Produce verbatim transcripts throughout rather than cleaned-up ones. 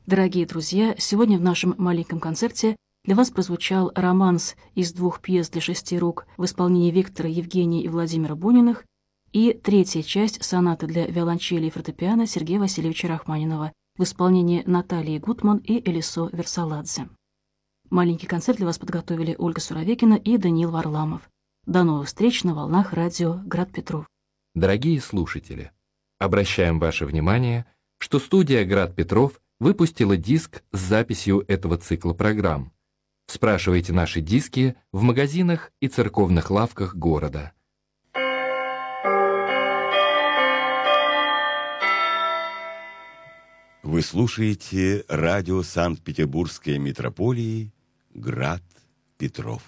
Дорогие друзья, сегодня в нашем маленьком концерте для вас прозвучал романс из двух пьес для шести рук в исполнении Виктора, Евгения и Владимира Буниных и третья часть сонаты для виолончели и фортепиано Сергея Васильевича Рахманинова в исполнении Натальи Гутман и Элисо Версаладзе. Маленький концерт для вас подготовили Ольга Суровекина и Даниил Варламов. До новых встреч на волнах радио «Град Петров». Дорогие слушатели, обращаем ваше внимание, что студия «Град Петров» выпустила диск с записью этого цикла программ. Спрашивайте наши диски в магазинах и церковных лавках города. Вы слушаете радио Санкт-Петербургской митрополии «Град Петров».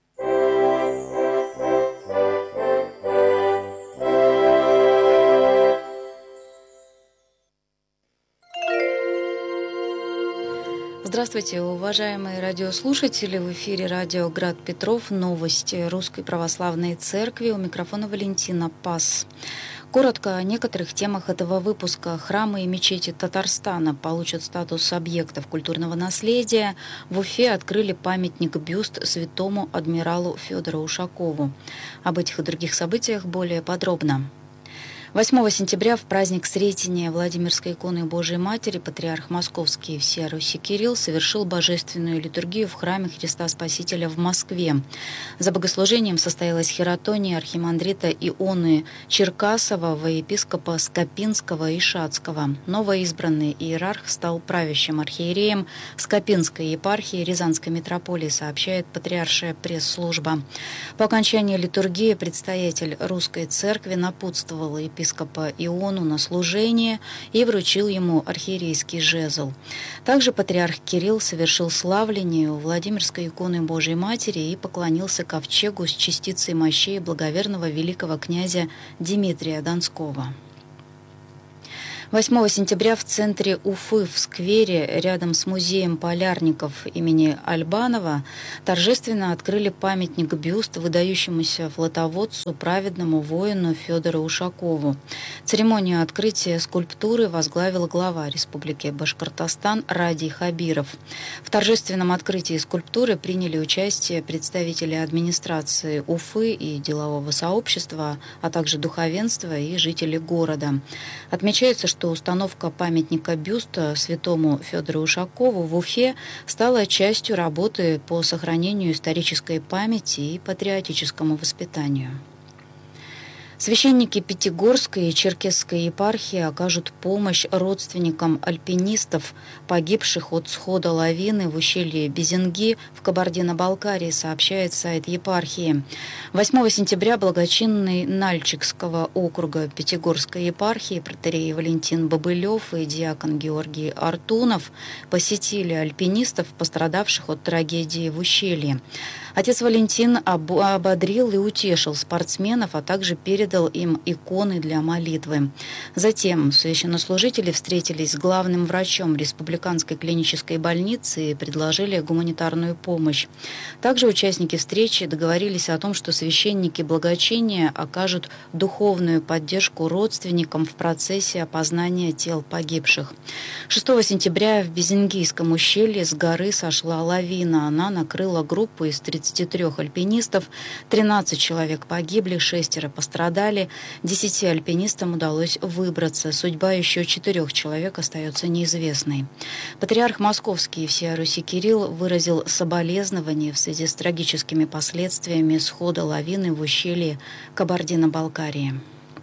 Здравствуйте, уважаемые радиослушатели! В эфире радио «Град Петров». Новости Русской Православной Церкви. У микрофона Валентина Пас. Коротко о некоторых темах этого выпуска. Храмы и мечети Татарстана получат статус объектов культурного наследия. В Уфе открыли памятник-бюст святому адмиралу Федору Ушакову. Об этих и других событиях более подробно. восьмого сентября в праздник Сретения Владимирской иконы Божией Матери патриарх Московский всея Руси Кирилл совершил божественную литургию в храме Христа Спасителя в Москве. За богослужением состоялась хератония архимандрита Ионы Черкасова во епископа Скопинского и Шацкого. Новоизбранный иерарх стал правящим архиереем Скопинской епархии Рязанской митрополии, сообщает патриаршая пресс-служба. По окончании литургии предстоятель Русской Церкви напутствовал епископа епископа Иону на служение и вручил ему архиерейский жезл. Также патриарх Кирилл совершил славление у Владимирской иконы Божией Матери и поклонился ковчегу с частицей мощей благоверного великого князя Дмитрия Донского. восьмого сентября в центре Уфы, в сквере, рядом с музеем полярников имени Альбанова, торжественно открыли памятник-бюст выдающемуся флотоводцу, праведному воину Федору Ушакову. Церемонию открытия скульптуры возглавил глава Республики Башкортостан Радий Хабиров. В торжественном открытии скульптуры приняли участие представители администрации Уфы и делового сообщества, а также духовенства и жители города. Отмечается, что установка памятника бюста святому Федору Ушакову в Уфе стала частью работы по сохранению исторической памяти и патриотическому воспитанию. Священники Пятигорской и Черкесской епархии окажут помощь родственникам альпинистов, погибших от схода лавины в ущелье Безенги в Кабардино-Балкарии, сообщает сайт епархии. восьмого сентября благочинный Нальчикского округа Пятигорской епархии протоиерей Валентин Бобылев и диакон Георгий Артунов посетили альпинистов, пострадавших от трагедии в ущелье. Отец Валентин ободрил и утешил спортсменов, а также передал им иконы для молитвы. Затем священнослужители встретились с главным врачом Республиканской клинической больницы и предложили гуманитарную помощь. Также участники встречи договорились о том, что священники благочиния окажут духовную поддержку родственникам в процессе опознания тел погибших. шестого сентября в Безенгийском ущелье с горы сошла лавина. Она накрыла группу из тридцати трёх альпинистов, тринадцать человек погибли, шестеро пострадали, десяти альпинистам удалось выбраться. Судьба еще четырех человек остается неизвестной. Патриарх Московский всея Руси Кирилл выразил соболезнования в связи с трагическими последствиями схода лавины в ущелье Кабардино-Балкарии.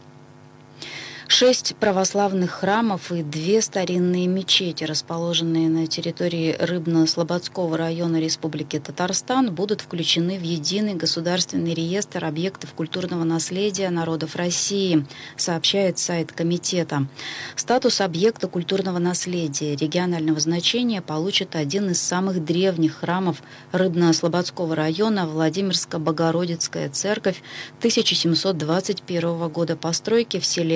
Шесть православных храмов и две старинные мечети, расположенные на территории Рыбно-Слободского района Республики Татарстан, будут включены в единый государственный реестр объектов культурного наследия народов России, сообщает сайт комитета. Статус объекта культурного наследия регионального значения получит один из самых древних храмов Рыбно-Слободского района Владимирско-Богородицкая церковь тысяча семьсот двадцать первого года постройки в селе Ура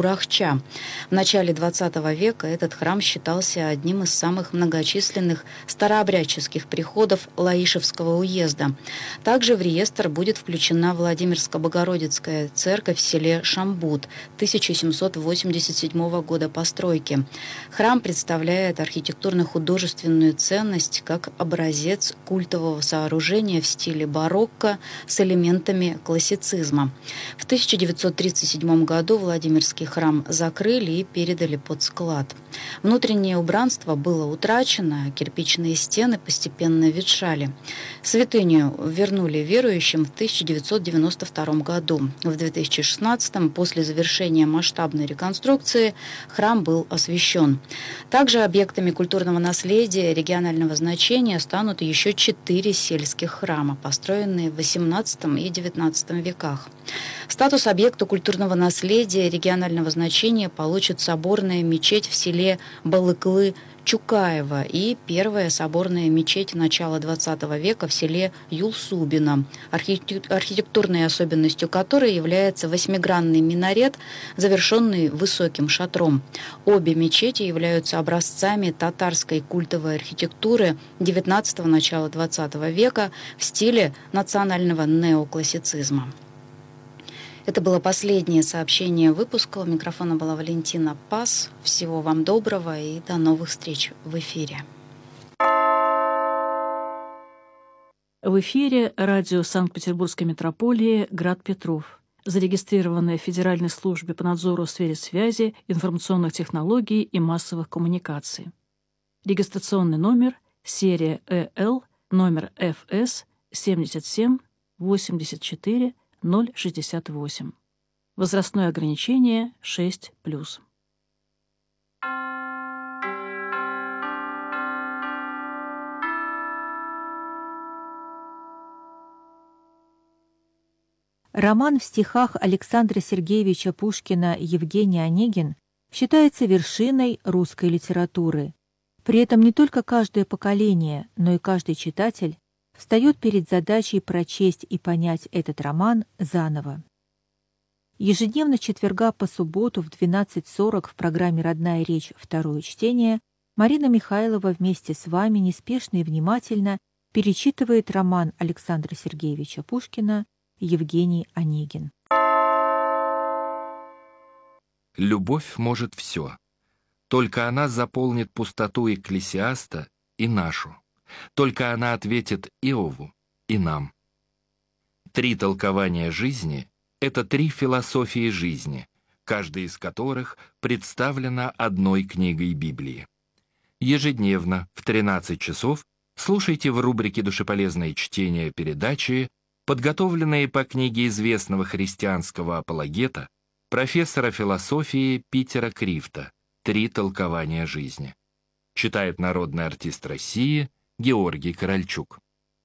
Урахча. В начале двадцатого века этот храм считался одним из самых многочисленных старообрядческих приходов Лаишевского уезда. Также в реестр будет включена Владимирско-Богородицкая церковь в селе Шамбут тысяча семьсот восемьдесят седьмого года постройки. Храм представляет архитектурно-художественную ценность как образец культового сооружения в стиле барокко с элементами классицизма. В тысяча девятьсот тридцать седьмом году Владимирский храм закрыли и передали под склад. Внутреннее убранство было утрачено, кирпичные стены постепенно ветшали. Святыню вернули верующим в тысяча девятьсот девяносто втором году. В две тысячи шестнадцатом, после завершения масштабной реконструкции, храм был освящен. Также объектами культурного наследия регионального значения станут еще четыре сельских храма, построенные в восемнадцатом и девятнадцатом веках. Статус объекта культурного наследия регионального значения получит соборная мечеть в селе Балыклы-Чукаево и первая соборная мечеть начала двадцатого века в селе Юлсубино, архитектурной особенностью которой является восьмигранный минарет, завершенный высоким шатром. Обе мечети являются образцами татарской культовой архитектуры девятнадцатого – начала двадцатого века в стиле национального неоклассицизма. Это было последнее сообщение выпуска. У микрофона была Валентина Пас. Всего вам доброго и до новых встреч в эфире. В эфире радио Санкт-Петербургской метрополии «Град Петров», зарегистрированное в Федеральной службе по надзору в сфере связи, информационных технологий и массовых коммуникаций. Регистрационный номер серия Э Л, номер Ф С семьдесят семь восемьдесят четыре ноль шестьдесят восемь. Возрастное ограничение шесть плюс. Роман в стихах Александра Сергеевича Пушкина «Евгений Онегин» считается вершиной русской литературы. При этом не только каждое поколение, но и каждый читатель встает перед задачей прочесть и понять этот роман заново. Ежедневно с четверга по субботу в двенадцать сорок в программе «Родная речь. Второе чтение» Марина Михайлова вместе с вами неспешно и внимательно перечитывает роман Александра Сергеевича Пушкина «Евгений Онегин». Любовь может все. Только она заполнит пустоту Экклесиаста и нашу. Только она ответит Иову и нам. Три толкования жизни — это три философии жизни, каждая из которых представлена одной книгой Библии. Ежедневно в тринадцать часов слушайте в рубрике «Душеполезное чтение» передачи, подготовленные по книге известного христианского апологета, профессора философии Питера Крифта «Три толкования жизни». Читает народный артист России Георгий Корольчук.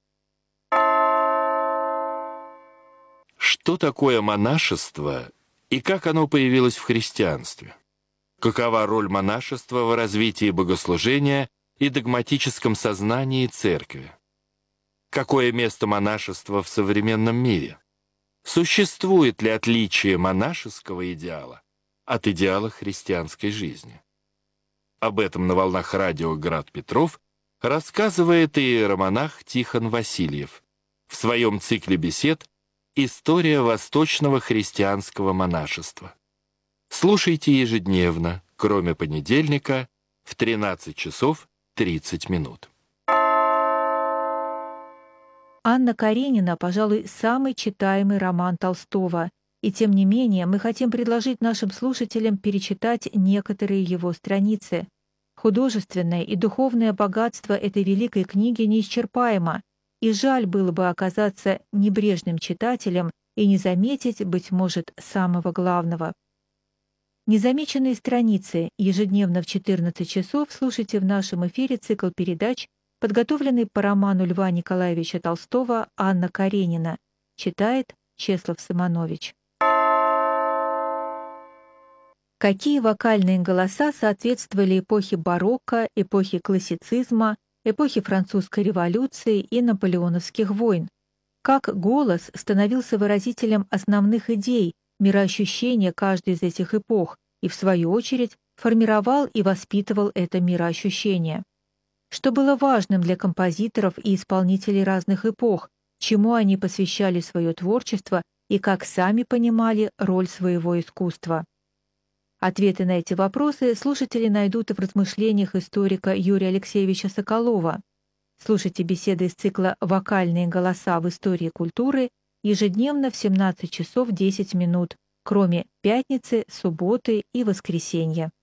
Что такое монашество и как оно появилось в христианстве? Какова роль монашества в развитии богослужения и догматическом сознании церкви? Какое место монашества в современном мире? Существует ли отличие монашеского идеала от идеала христианской жизни? Об этом на волнах радио «Град Петров» рассказывает иеромонах Тихон Васильев в своем цикле бесед «История восточного христианского монашества». Слушайте ежедневно, кроме понедельника, в тринадцать часов тридцать минут. «Анна Каренина», пожалуй, самый читаемый роман Толстого, и тем не менее мы хотим предложить нашим слушателям перечитать некоторые его страницы. Художественное и духовное богатство этой великой книги неисчерпаемо, и жаль было бы оказаться небрежным читателем и не заметить, быть может, самого главного. Незамеченные страницы ежедневно в четырнадцать часов слушайте в нашем эфире цикл передач, подготовленный по роману Льва Николаевича Толстого «Анна Каренина». Читает Чеслав Симонович. Какие вокальные голоса соответствовали эпохе барокко, эпохе классицизма, эпохе французской революции и наполеоновских войн? Как голос становился выразителем основных идей, мироощущения каждой из этих эпох, и, в свою очередь, формировал и воспитывал это мироощущение. Что было важным для композиторов и исполнителей разных эпох, чему они посвящали свое творчество и как сами понимали роль своего искусства. Ответы на эти вопросы слушатели найдут в размышлениях историка Юрия Алексеевича Соколова. Слушайте беседы из цикла «Вокальные голоса в истории культуры» ежедневно в семнадцать часов десять минут, кроме пятницы, субботы и воскресенья.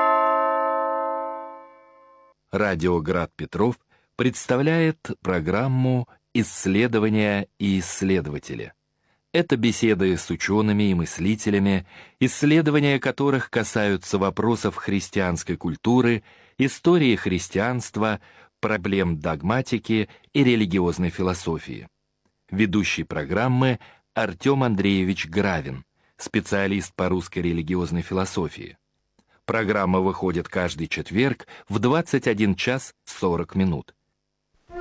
Радио «Град Петров» представляет программу «Исследования и исследователи». Это беседы с учеными и мыслителями, исследования которых касаются вопросов христианской культуры, истории христианства, проблем догматики и религиозной философии. Ведущий программы Артем Андреевич Гравин, специалист по русской религиозной философии. Программа выходит каждый четверг в двадцать один час сорок минут.